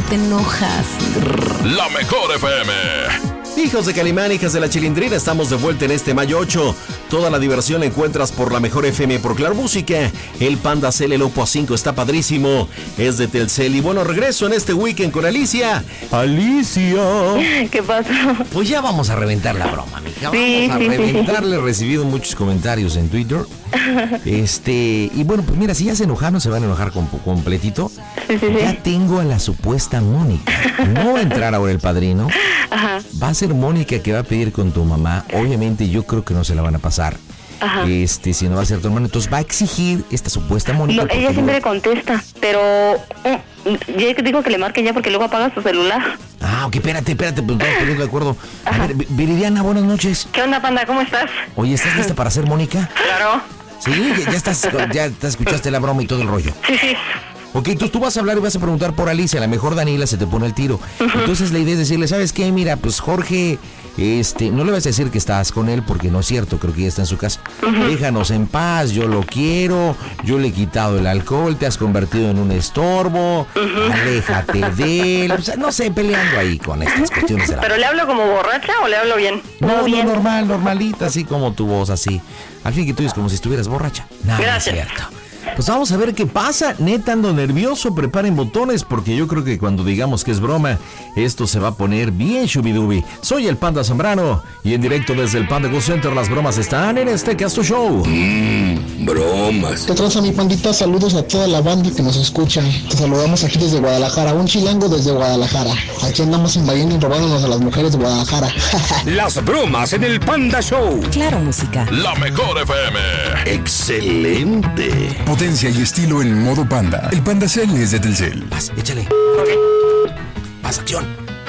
tú te enojas. La Mejor FM. Hijos de Calimán, hijas de la Chilindrina, estamos de vuelta en este mayo 8. Toda la diversión la encuentras por La Mejor FM, por Claro Música. El Panda Cel, el Oppo A5 está padrísimo. Es de Telcel. Y bueno, regreso en este weekend con Alicia. Alicia. ¿Qué pasa? Pues ya vamos a reventar la broma, mija. Vamos a reventarle. He recibido muchos comentarios en Twitter. Y bueno, pues mira, si ya se enojaron, se van a enojar completito. Ya tengo a la supuesta Mónica. No va a entrar ahora el padrino. Ajá. Va a ser Mónica que va a pedir con tu mamá. Obviamente yo creo que no se la van a pasar. Ajá. Si no va a ser tu hermano. Entonces va a exigir esta supuesta Mónica. No, ella siempre le contesta, pero yo digo que le marque ya porque luego apaga su celular. Ah, ok, espérate, pues vamos poniendo de acuerdo. A ver, Viridiana, buenas noches. ¿Qué onda, Panda? ¿Cómo estás? Oye, ¿estás lista para ser Mónica? Claro. Sí, ya te escuchaste la broma y todo el rollo. Sí. Ok, entonces tú vas a hablar y vas a preguntar por Alicia. A lo mejor Daniela se te pone el tiro. Entonces la idea es decirle, ¿sabes qué? Mira, pues Jorge, no le vas a decir que estás con él porque no es cierto, creo que ya está en su casa. Déjanos en paz, yo lo quiero, yo le he quitado el alcohol, te has convertido en un estorbo, aléjate de él. O sea, no sé, peleando ahí con estas cuestiones de la... ¿Pero le hablo como borracha o le hablo bien? No, bien. normalita, así como tu voz, así. Al fin que tú dices como si estuvieras borracha. Nada, Gracias. Es cierto. Pues vamos a ver qué pasa. Neta, ando nervioso. Preparen botones porque yo creo que cuando digamos que es broma, esto se va a poner bien shubidubi. Soy el Panda Zambrano y en directo desde el Panda Go Center las bromas están en este Casto Show. Bromas. ¿Qué traza, mi pandita? Saludos a toda la banda que nos escucha. Te saludamos aquí desde Guadalajara, un chilango desde Guadalajara. Aquí andamos invadiendo y robándonos a las mujeres de Guadalajara. Las bromas en el Panda Show. Claro Música. La Mejor FM. Excelente. Potencia y estilo en modo Panda. El Panda Cel es de Telcel. Vas, échale. Vas, acción.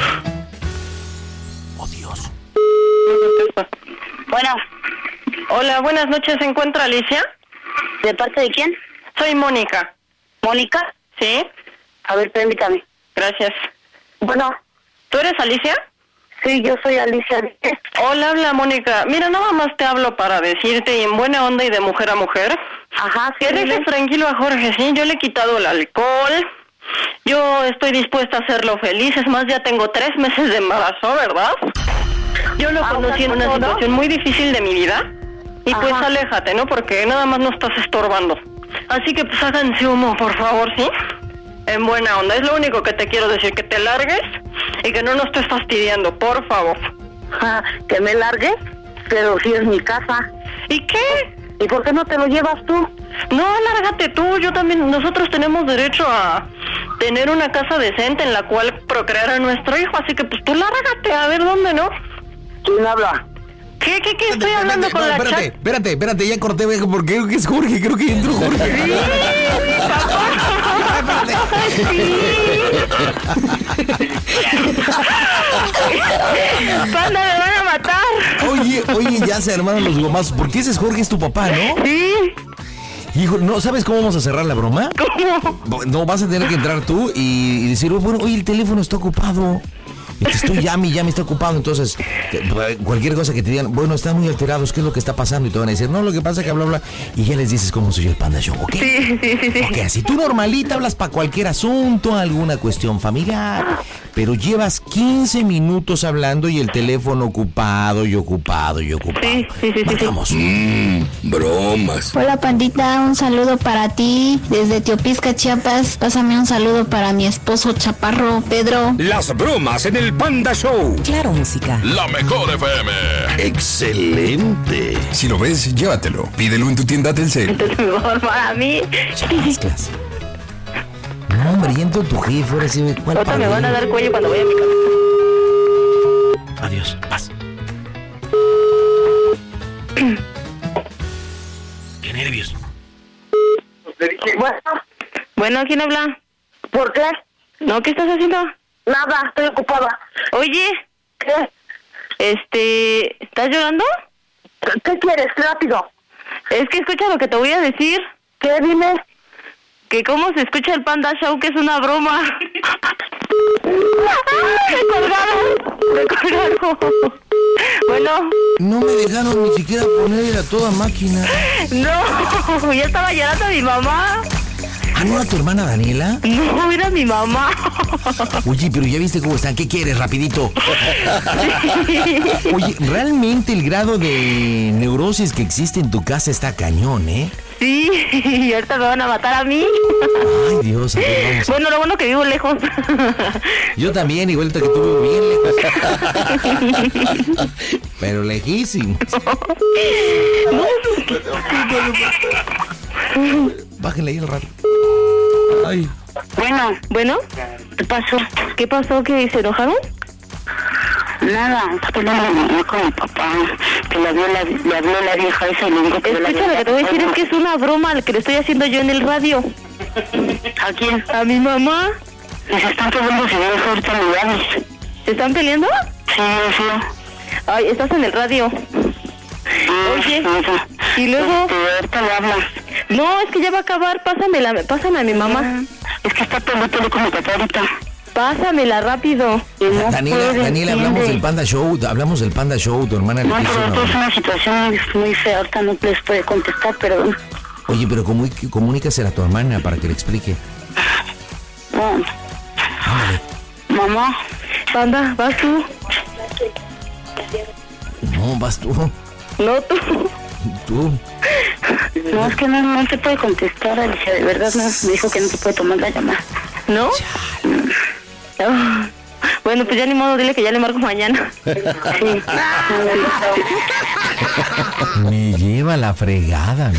Oh, Dios. Bueno. Hola, buenas noches. ¿Se encuentra Alicia? ¿De parte de quién? Soy Mónica. ¿Mónica? ¿Sí? A ver, permítame. Gracias. Bueno. ¿Tú eres Alicia? Sí, yo soy Alicia. Hola, habla Mónica. Mira, nada más te hablo para decirte, y en buena onda y de mujer a mujer, ajá, sí, que dejes tranquilo a Jorge, ¿sí? Yo le he quitado el alcohol, yo estoy dispuesta a hacerlo feliz, es más, ya tengo 3 meses de embarazo, ¿verdad? Yo lo conocí en una situación muy difícil de mi vida, y pues aléjate, ¿no? Porque nada más no estás estorbando. Así que pues háganse humo, por favor, ¿sí? En buena onda, es lo único que te quiero decir, que te largues y que no nos estés fastidiando, por favor. ¿Que me largues? Pero si es mi casa. ¿Y qué? ¿Y por qué no te lo llevas tú? No, lárgate tú, yo también, nosotros tenemos derecho a tener una casa decente en la cual procrear a nuestro hijo, así que pues tú lárgate, a ver dónde, ¿no? ¿Quién habla? ¿Qué? Estoy hablando con la chat. Espérate, ya corté, porque creo que es Jorge, creo que entró Jorge. Sí, Panda, me van a matar. Oye, ya se armaron los gomazos. Porque ese es Jorge, es tu papá, ¿no? Sí. Hijo, ¿no sabes cómo vamos a cerrar la broma? ¿Cómo? No, vas a tener que entrar tú y decir, bueno, oye, el teléfono está ocupado. Estoy llame está ocupado, entonces cualquier cosa que te digan, bueno, están muy alterados, ¿qué es lo que está pasando? Y te van a decir, no, lo que pasa es que bla, y ya les dices cómo soy el Panda Show, ¿ok? Sí. Ok, así tú normalita hablas para cualquier asunto, alguna cuestión familiar, pero llevas 15 minutos hablando y el teléfono ocupado. Sí. Marcamos. Bromas. Hola, Pandita, un saludo para ti desde Teopisca, Chiapas. Pásame un saludo para mi esposo Chaparro, Pedro. Las bromas en el Panda Show. Claro Música. La Mejor FM. Excelente. Si lo ves, llévatelo. Pídelo en tu tienda Telcel. Entonces mejor para mí. Chasclas. No, hombre, y entra tu jefe, ahora sí. Ahorita me van a dar cuello cuando vaya a mi casa. Adiós, paz. Qué nervios. Bueno, ¿quién habla? ¿Por qué? No, ¿qué estás haciendo? Nada, estoy ocupada. Oye. ¿Qué? ¿Estás llorando? ¿Qué quieres? Rápido. Es que escucha lo que te voy a decir. ¿Qué? Dime. Que cómo se escucha el Panda Show, que es una broma. Me colgaron. Bueno. No me dejaron ni siquiera poner a toda máquina. No, ya estaba llorando mi mamá. ¿Ah, no era tu hermana Daniela? No, era mi mamá. Oye, pero ya viste cómo están. ¿Qué quieres, rapidito? Oye, realmente el grado de neurosis que existe en tu casa está cañón, ¿eh? Sí, y ahorita me van a matar a mí. Ay, Dios, a ver, vamos. Bueno, lo bueno que vivo lejos. Yo también, igualito que tú, vivo bien lejos. Pero lejísimo. Bájenle ahí el rato. Ay. Bueno, ¿Qué pasó? ¿qué pasó? ¿Que se enojaron? Nada, estoy hablando con mi papá, que le habló la vieja esa y le dijo que Escucha, lo que te voy a decir es que es una broma lo que le estoy haciendo yo en el radio. ¿A quién? ¿A mi mamá? Les están peleando si dejo ahorita lugares. ¿Se están peleando? Sí. Ay, estás en el radio. Oye, y luego... ahorita le hablas. No, es que ya va a acabar, pásame a mi mamá. Es que está peleando con mi papá ahorita. Pásamela rápido. Daniela, hablamos del Panda Show, tu hermana le No, puso pero es una situación muy fea, ahorita no les puede contestar, perdón. Oye, pero comunícasela a tu hermana para que le explique. No. Ándale. Mamá. Panda, ¿vas tú? No, vas tú. No, tú. Tú. No, es que no te puede contestar, Alicia, de verdad no, me dijo que no te puede tomar la llamada. ¿No? Bueno, pues ya ni modo, dile que ya le marco mañana. Sí. Me lleva la fregada.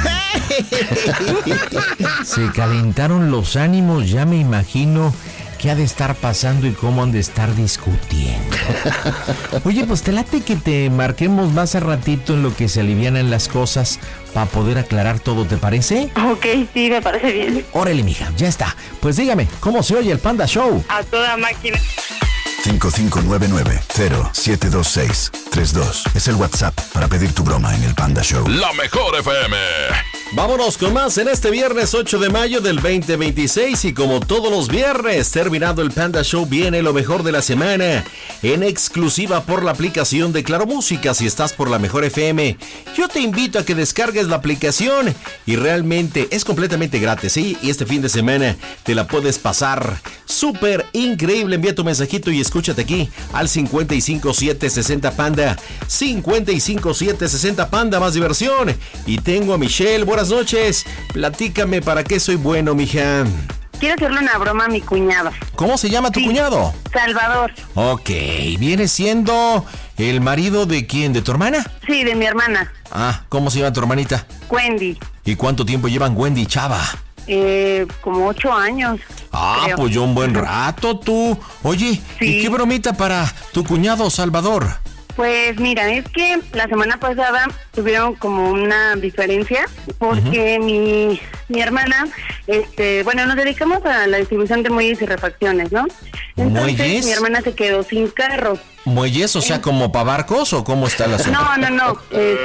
Se calentaron los ánimos, ya me imagino qué ha de estar pasando y cómo han de estar discutiendo. Oye, pues te late que te marquemos más a ratito en lo que se alivianan las cosas para poder aclarar todo, ¿te parece? Ok, sí, me parece bien. Órale, mija, ya está. Pues dígame, ¿cómo se oye el Panda Show? A toda máquina. 5599-072632 es el WhatsApp para pedir tu broma en el Panda Show. La mejor FM. Vámonos con más en este viernes 8 de mayo del 2026 y como todos los viernes, terminado el Panda Show, viene lo mejor de la semana en exclusiva por la aplicación de Claro Música. Si estás por la mejor FM, yo te invito a que descargues la aplicación y realmente es completamente gratis, ¿sí? Y este fin de semana te la puedes pasar súper increíble. Envía tu mensajito y escúchate aquí al 55760 Panda. 55760 Panda, más diversión. Y tengo a Michelle. Buenas noches. Platícame para qué soy bueno, mija. Quiero hacerle una broma a mi cuñado. ¿Cómo se llama tu cuñado? Salvador. Ok, ¿viene siendo el marido de quién? ¿De tu hermana? Sí, de mi hermana. Ah, ¿cómo se llama tu hermanita? Wendy. ¿Y cuánto tiempo llevan Wendy y Chava? Como 8 años. Ah, creo. pues yo un buen rato, tú. Oye, Sí. ¿y qué bromita para tu cuñado Salvador? Pues mira, es que la semana pasada tuvieron como una diferencia porque mi hermana, bueno, nos dedicamos a la distribución de muelles y refacciones, ¿no? Entonces ¿Muelles? mi hermana se quedó sin carro. ¿Muelles, o sea, como para barcos o cómo está la zona? No,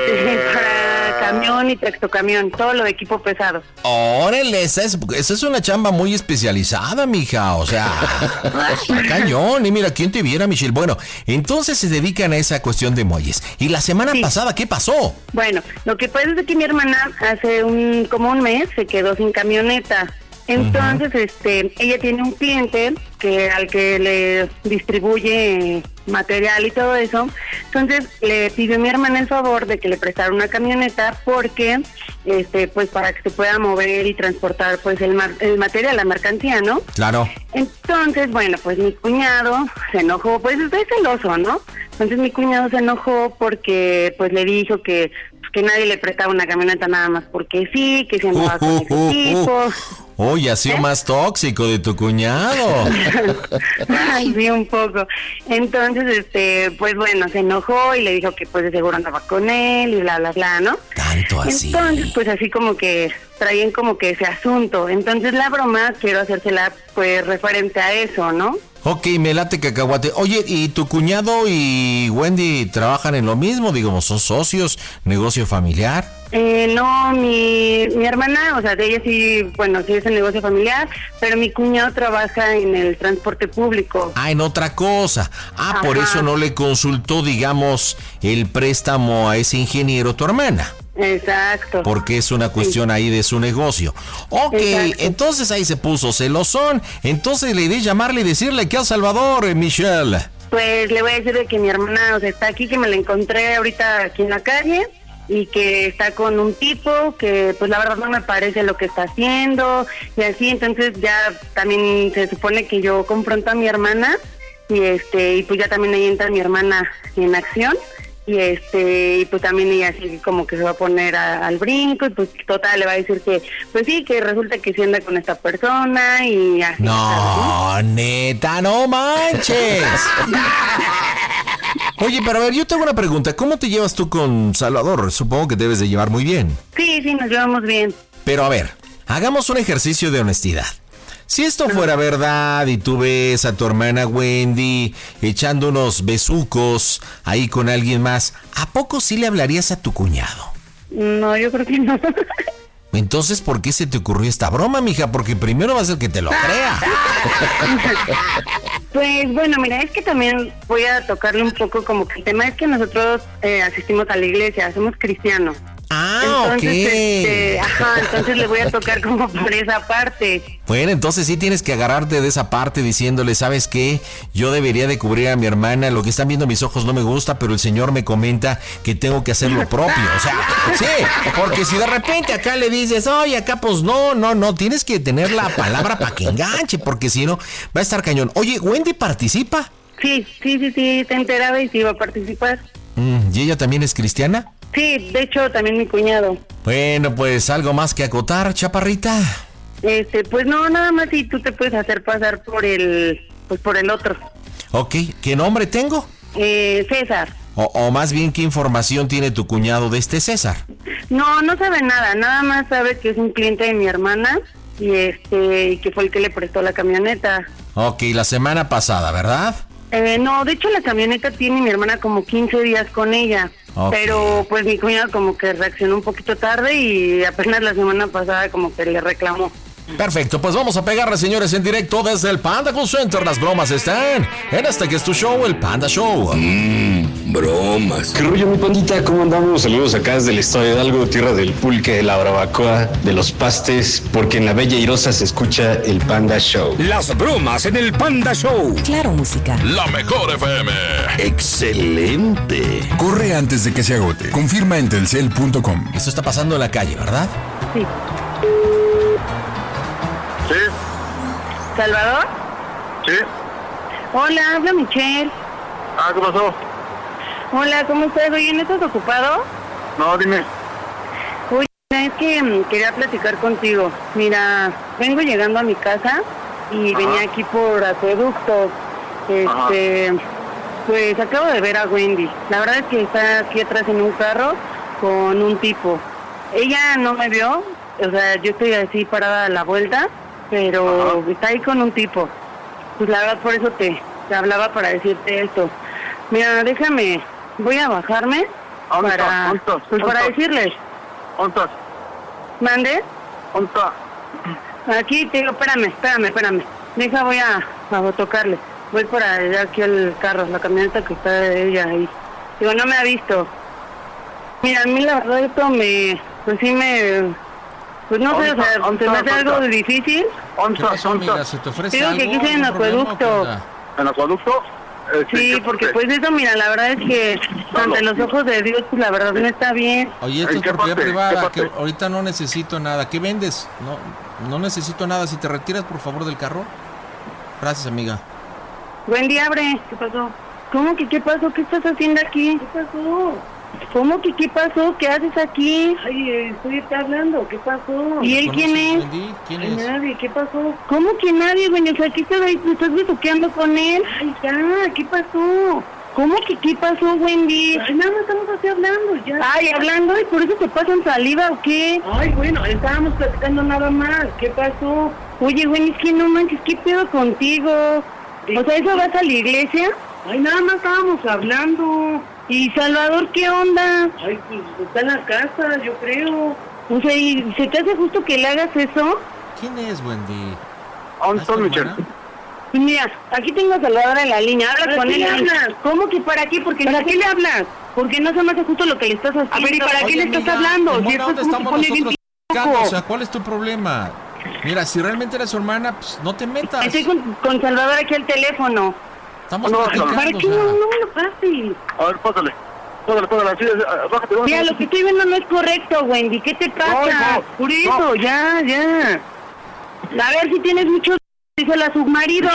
para camión y tractocamión, todo lo de equipo pesado. Órale, esa es una chamba muy especializada, mija, o sea, está cañón. Y mira, ¿quién te viera, Michelle? Bueno, entonces se dedican a esa cuestión de muelles. ¿Y la semana pasada qué pasó? Bueno, lo que pasa es que mi hermana hace como un mes se quedó sin camioneta. Entonces, ella tiene un cliente al que le distribuye material y todo eso. Entonces, le pidió a mi hermana el favor de que le prestara una camioneta porque, pues para que se pueda mover y transportar, pues el material, la mercancía, ¿no? Claro. Entonces, bueno, pues mi cuñado se enojó, pues estoy celoso, ¿no? Entonces mi cuñado se enojó porque, pues le dijo que nadie le prestaba una camioneta nada más porque sí, que se andaba con ese tipo. Oye, ha sido más tóxico de tu cuñado. Ay, sí, un poco. Entonces, pues bueno, se enojó y le dijo que pues de seguro andaba con él y bla, bla, bla, ¿no? Tanto así. Entonces, pues así como que traían como que ese asunto. Entonces la broma quiero hacérsela pues referente a eso, ¿no? Ok, me late cacahuate. Oye, ¿y tu cuñado y Wendy trabajan en lo mismo? Digamos, ¿son socios? ¿Negocio familiar? No, mi hermana, o sea, de ella sí, bueno, sí es el negocio familiar, pero mi cuñado trabaja en el transporte público. Ah, en otra cosa. Ah, por Ajá. eso no le consultó, digamos, el préstamo a ese ingeniero tu hermana. Exacto. Porque es una cuestión ahí de su negocio. Ok, exacto. Entonces ahí se puso celosón. Entonces la idea es llamarle y decirle que a Salvador, Michelle. Pues le voy a decir de que mi hermana, o sea, está aquí, que me la encontré ahorita aquí en la calle y que está con un tipo que pues la verdad no me parece lo que está haciendo y así. Entonces ya también se supone que yo confronto a mi hermana y pues ya también ahí entra mi hermana en acción. Y pues también ella así como que se va a poner al brinco y pues total le va a decir que pues sí, que resulta que sí anda con esta persona y así. No, neta, no manches. Oye, pero a ver, yo tengo una pregunta. ¿Cómo te llevas tú con Salvador? Supongo que debes de llevar muy bien. Sí, nos llevamos bien. Pero a ver, hagamos un ejercicio de honestidad. Si esto fuera verdad y tú ves a tu hermana Wendy echando unos besucos ahí con alguien más, ¿a poco sí le hablarías a tu cuñado? No, yo creo que no. Entonces, ¿por qué se te ocurrió esta broma, mija? Porque primero va a ser que te lo crea. Pues bueno, mira, es que también voy a tocarle un poco como que el tema es que nosotros asistimos a la iglesia, somos cristianos. Entonces, ok. Entonces le voy a tocar como por esa parte. Bueno, entonces sí tienes que agarrarte de esa parte diciéndole, ¿sabes qué? Yo debería de cubrir a mi hermana, lo que están viendo mis ojos no me gusta, pero el Señor me comenta que tengo que hacer lo propio. O sea, sí, porque si de repente acá le dices, oye, acá pues no, tienes que tener la palabra para que enganche, porque si no, va a estar cañón. Oye, ¿Wendy participa? Sí, te enteraba y sí iba a participar. ¿Y ella también es cristiana? Sí, de hecho también mi cuñado. Bueno, pues algo más que acotar, chaparrita. Pues no, nada más si tú te puedes hacer pasar por el otro. Ok, ¿qué nombre tengo? César. O más bien, ¿qué información tiene tu cuñado de este César? No sabe nada más sabe que es un cliente de mi hermana y que fue el que le prestó la camioneta. Ok, la semana pasada, ¿verdad? No, de hecho la camioneta tiene mi hermana como 15 días con ella. Okay. Pero pues mi cuñado como que reaccionó un poquito tarde y apenas la semana pasada como que le reclamó. Perfecto, pues vamos a pegarle, señores, en directo desde el Panda Call Center. Las bromas están en este que es tu show, el Panda Show. Bromas. ¿Qué rollo, mi pandita? ¿Cómo andamos? Saludos acá desde el estado de Hidalgo, tierra del pulque, de la barbacoa, de los pastes, porque en la Bella Irosa se escucha el Panda Show. Las bromas en el Panda Show. Claro, música. La mejor FM. Excelente. Corre antes de que se agote. Confirma en telcel.com. Esto está pasando en la calle, ¿verdad? Sí. ¿Sí? ¿Salvador? Sí. Hola, habla Michelle. ¿Qué pasó? Hola, ¿cómo estás? Oye, ¿no estás ocupado? No, dime. Oye, es que quería platicar contigo. Mira, vengo llegando a mi casa y venía aquí por Acueducto. Pues acabo de ver a Wendy. La verdad es que está aquí atrás en un carro con un tipo. Ella no me vio, o sea, yo estoy así parada a la vuelta, pero está ahí con un tipo. Pues la verdad por eso te hablaba para decirte esto. Mira, déjame, voy a bajarme para decirles. ¿Dónde estás? ¿Mande? ¿Dónde está? Aquí te digo, espérame. Deja, voy a tocarle. Voy para allá aquí al carro, la camioneta que está de ella ahí. Digo, no me ha visto. Mira, a mí la verdad esto pues no sé, o sea, se me hace algo difícil. Amiga, ¿se te ofrece digo algo? que aquí estoy en Acueducto. ¿En Acueducto? Sí, porque pues eso, mira, la verdad es que ante los ojos de Dios, pues la verdad no está bien. Oye, esto es propiedad privada, que ahorita no necesito nada. ¿Qué vendes? No necesito nada. Si te retiras, por favor, del carro. Gracias, amiga. Wendy, abre. ¿Qué pasó? ¿Cómo que qué pasó? ¿Qué estás haciendo aquí? ¿Qué pasó? ¿Cómo que qué pasó? ¿Qué haces aquí? Ay, estoy hablando. ¿Qué pasó? ¿Y él quién es? Wendy? ¿Quién es? Nadie. ¿Qué pasó? ¿Cómo que nadie, güey? O sea, ¿qué estás besuqueando con él? Ay, ya. ¿Qué pasó? ¿Cómo que qué pasó, Wendy? Ay, nada más estamos así hablando, ya. Ay, hablando, ¿y por eso te pasan saliva o qué? Ay, bueno, estábamos platicando nada más. ¿Qué pasó? Oye, Wendy, es que no manches, ¿qué pedo contigo? O sea, ¿eso vas a la iglesia? Ay, nada más estábamos hablando. ¿Y Salvador qué onda? Ay, pues está en la casa, yo creo. O sea, ¿y se te hace justo que le hagas eso? ¿Quién es, Wendy? ¿Dónde estás, Michelle? Mira, aquí tengo a Salvador en la línea. Habla con él. ¿Cómo que para qué? Porque ¿para qué le hablas? Porque no se me hace justo lo que le estás haciendo. A ver, ¿y para qué le estás amiga, hablando? ¿en Si buena esto onda es como estamos se pone bien nosotros platicando? O sea, ¿cuál es tu problema? Mira, si realmente eres su hermana, pues no te metas. Estoy con Salvador aquí al teléfono. Estamos No, platicando, ¿Para qué o sea. no me lo pases? A ver, pásale. Pásale, así, bájate. Mira, lo que estoy viendo no es correcto, Wendy. ¿Qué te pasa? No, Por eso, ya. A ver si tienes mucho... Dice la submarido.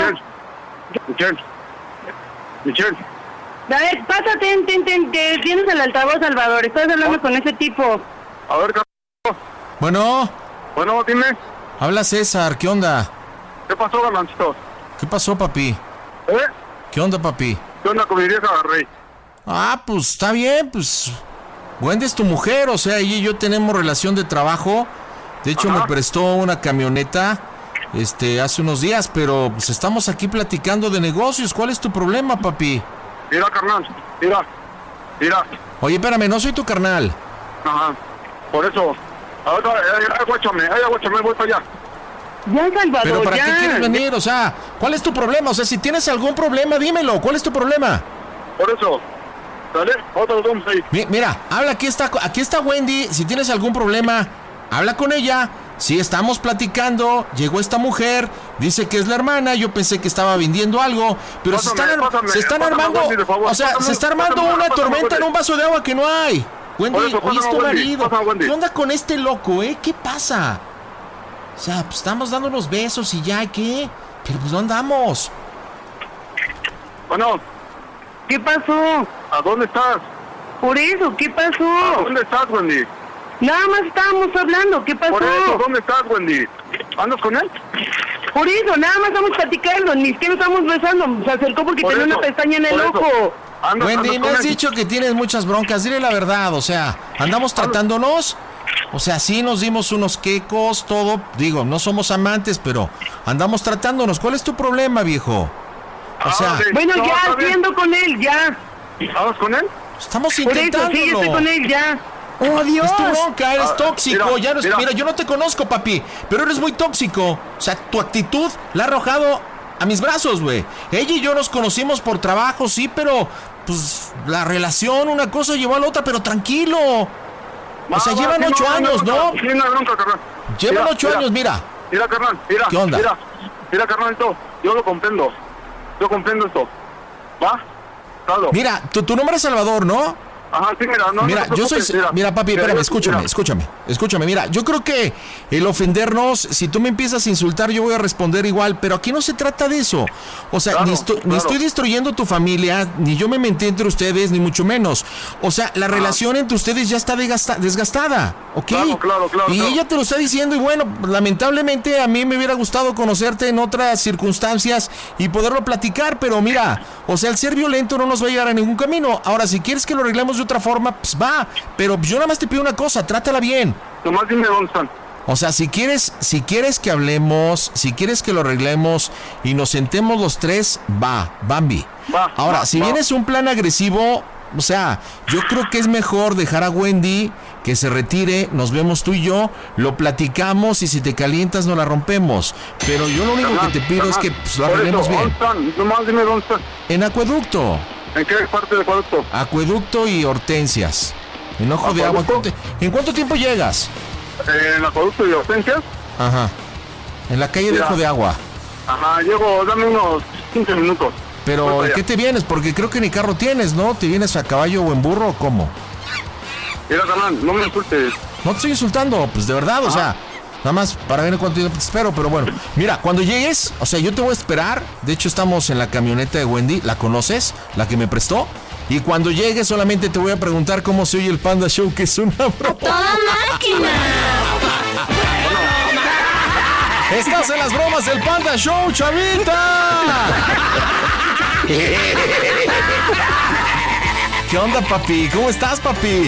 Michelle. A ver, pásate, que tienes el altavoz, Salvador. Estás hablando con ese tipo. A ver, Bueno, dime. habla César, ¿qué onda? ¿Qué pasó, Garlancito? ¿Qué pasó, papi? ¿Qué onda, papi? ¿Qué onda con mi vieja, Rey? Ah, pues está bien, pues Wendy es tu mujer, o sea, ella y yo tenemos relación de trabajo. De hecho, me prestó una camioneta hace unos días, pero pues estamos aquí platicando de negocios. ¿Cuál es tu problema, papi? Mira, carnal, mira. Oye, espérame, no soy tu carnal. Ajá, por eso. Ahora, aguáchame, voy para allá. Ya, Salvador, Pero ¿para ya. qué quieres venir? O sea, ¿cuál es tu problema? O sea, si tienes algún problema, dímelo. ¿Cuál es tu problema? Por eso. ¿Sale? Otros vamos ahí. Mira, habla, aquí está Wendy. Si tienes algún problema, habla con ella. Sí, estamos platicando. Llegó esta mujer, dice que es la hermana. Yo pensé que estaba vendiendo algo, pero se están armando. Wendy, por favor, o sea, se está armando una tormenta en un vaso de agua que no hay. Wendy, oye, es tu marido. ¿Qué onda con este loco, ¿Qué pasa? O sea, pues estamos dando unos besos y ya, ¿qué? Pero pues no andamos. Bueno. ¿Qué pasó? ¿A dónde estás? Por eso, ¿qué pasó? ¿A dónde estás, Wendy? Nada más estábamos hablando, ¿qué pasó? Por eso, ¿dónde estás, Wendy? ¿Andas con él? Por eso, nada más estamos platicando, ni siquiera estamos besando. Se acercó porque tenía una pestaña en el ojo. Wendy, me has dicho que tienes muchas broncas, dile la verdad, o sea, andamos tratándonos, o sea, sí nos dimos unos quecos, todo, digo, no somos amantes, pero andamos tratándonos. ¿Cuál es tu problema, viejo? O sea, bueno, no, ya, haciendo con él, ya. ¿Hablas con él? Estamos por intentándolo. Eso, sí, estoy con él, ya. ¡Oh, Dios! Es tu bronca, eres tóxico. Mira, yo no te conozco, papi, pero eres muy tóxico. O sea, tu actitud la ha arrojado a mis brazos, güey. Ella y yo nos conocimos por trabajo, sí, pero pues la relación, una cosa llevó a la otra, pero tranquilo. O sea, llevan 8 años, ¿no? Sí, no, bronca, carnal. Llevan 8 años, mira. Mira, carnal, mira. ¿Qué onda? Mira, carnalito, yo lo comprendo. Yo comprendo esto. ¿Va? Claro. Mira, tu nombre es Salvador, ¿no? Ajá, sí, mira, no. Mira, no yo soy... Mira, papi, espérame, escúchame. Mira, yo creo que el ofendernos, si tú me empiezas a insultar, yo voy a responder igual, pero aquí no se trata de eso. O sea, claro, ni estoy destruyendo tu familia, ni yo me metí entre ustedes, ni mucho menos. O sea, la relación entre ustedes ya está desgastada, ¿ok? Claro. Y ella te lo está diciendo, y bueno, lamentablemente a mí me hubiera gustado conocerte en otras circunstancias y poderlo platicar, pero mira, o sea, el ser violento no nos va a llegar a ningún camino. Ahora, si quieres que lo arreglemos de otra forma, pues va, pero yo nada más te pido una cosa, trátala bien. Nomás dime dónde están. O sea, si quieres que hablemos, si quieres que lo arreglemos y nos sentemos los tres, va, Bambi. Ahora, si vienes un plan agresivo, o sea, yo creo que es mejor dejar a Wendy que se retire, nos vemos tú y yo, lo platicamos y si te calientas no la rompemos. Pero yo lo único que te pido es que pues, lo arreglemos bien. ¿Dónde están? Nomás dime dónde están. En Acueducto. ¿En qué parte de Acueducto? Acueducto y Hortensias. En Ojo de Agua. ¿En cuánto tiempo llegas? En Acueducto y Hortensias. Ajá. En la calle de Ojo de Agua. Ajá, llego, dame unos 15 minutos. Pero, ¿en qué te vienes? Porque creo que ni carro tienes, ¿no? ¿Te vienes a caballo o en burro o cómo? Mira, carnal, no me insultes. No te estoy insultando, pues de verdad, o sea, nada más para ver en cuánto tiempo te espero, pero bueno. Mira, cuando llegues, o sea, yo te voy a esperar. De hecho, estamos en la camioneta de Wendy, ¿la conoces? La que me prestó. Y cuando llegues solamente te voy a preguntar cómo se oye el Panda Show, que es una broma. ¡Toda máquina! Estás en las bromas del Panda Show, chavita. ¿Qué onda, papi? ¿Cómo estás, papi?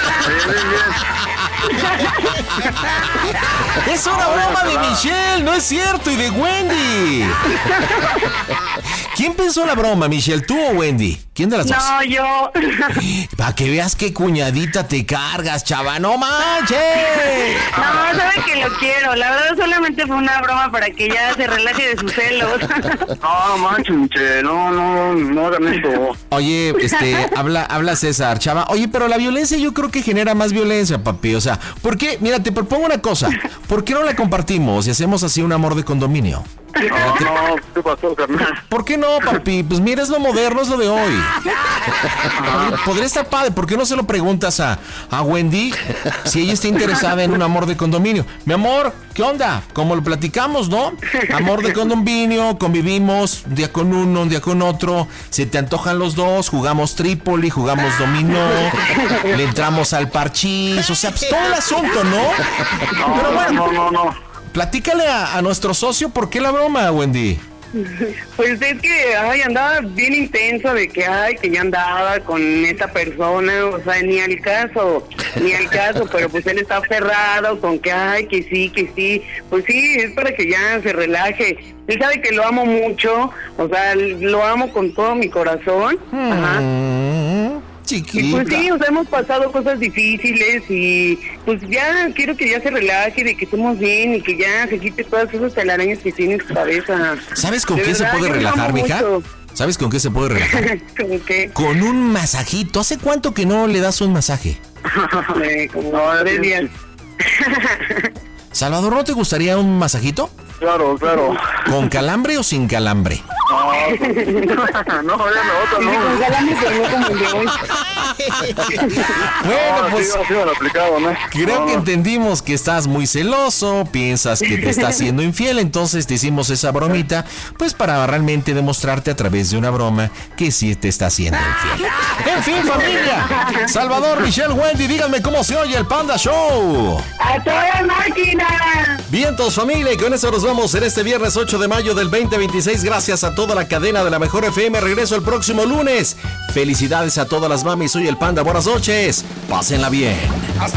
Es una broma de Michelle, no es cierto, y de Wendy. ¿Quién pensó la broma, Michelle? ¿Tú o Wendy? ¿Quién de las dos? No, yo. Para que veas qué cuñadita te cargas, chava. ¡No manches! No, sabe que lo quiero. La verdad solamente fue una broma para que ya se relaje de sus celos. No, manches, Michelle, no hagan esto. Oye, habla César, chava. Oye, pero la violencia yo creo que genera más violencia, papi. O sea, ¿por qué? Mira, te propongo una cosa. ¿Por qué no la compartimos y hacemos así un amor de condominio? No, ¿qué pasó, carnal? ¿Por qué no, papi? Pues mira, es lo moderno, es lo de hoy. Podría estar padre. ¿Por qué no se lo preguntas a Wendy si ella está interesada en un amor de condominio? Mi amor, ¿qué onda? Como lo platicamos, ¿no? Amor de condominio, convivimos un día con uno, un día con otro. Se te antojan los dos, jugamos Trípoli, jugamos dominó, le entramos al parchís. O sea, pues todo el asunto, ¿no? Pero bueno, no. Platícale a nuestro socio por qué la broma, Wendy. Pues es que, andaba bien intenso de que, ya andaba con esta persona, o sea, ni al caso, pero pues él está aferrado con que, que sí, pues sí, es para que ya se relaje. Él sabe que lo amo mucho, o sea, lo amo con todo mi corazón, ajá. Chiquita. Y pues sí, o sea, hemos pasado cosas difíciles y pues ya quiero que ya se relaje, de que estemos bien y que ya se quite todas esas telarañas que tiene en su cabeza. ¿Sabes con qué se puede relajar, mija? ¿Sabes con qué se puede relajar? ¿Con qué? Con un masajito. ¿Hace cuánto que no le das un masaje? Como 3 días. Salvador, ¿no te gustaría un masajito? Claro. ¿Con calambre o sin calambre? No, Con calambre, pero no como el de hoy. Bueno, pues ¿no? creo que entendimos que estás muy celoso, piensas que te está haciendo infiel, entonces te hicimos esa bromita, pues para realmente demostrarte a través de una broma que sí te está haciendo infiel. En fin, familia, Salvador, Michelle, Wendy, díganme cómo se oye el Panda Show. ¡A toda máquina! Vientos, familia, y con eso nos vamos en este viernes 8 de mayo del 2026. Gracias a toda la cadena de la Mejor FM. Regreso el próximo lunes. Felicidades a todas las mamis. Soy el Panda. Buenas noches. Pásenla bien. Hasta